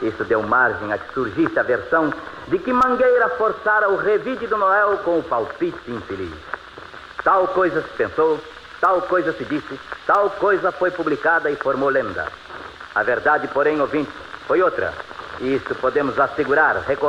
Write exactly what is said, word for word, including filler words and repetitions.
Isso deu margem a que surgisse a versão de que Mangueira forçara o revide do Noel com o palpite infeliz. Tal coisa se pensou, tal coisa se disse, tal coisa foi publicada e formou lenda. A verdade, porém, ouvinte, foi outra. E isso podemos assegurar,